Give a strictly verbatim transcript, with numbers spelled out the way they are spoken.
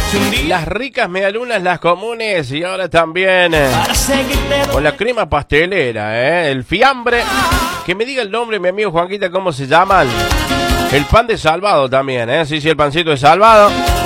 Las ricas medialunas, las comunes y ahora también eh, con la crema pastelera, eh, el fiambre. Que me diga el nombre, mi amigo Juanquita, cómo se llama. El, el pan de salvado también, eh. Sí, sí, el pancito de salvado.